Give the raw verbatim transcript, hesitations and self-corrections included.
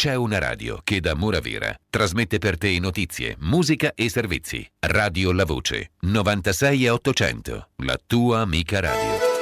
c'è una radio che da Moravera trasmette per te notizie, musica e servizi. Radio La Voce, novantasei e ottocento, la tua amica radio.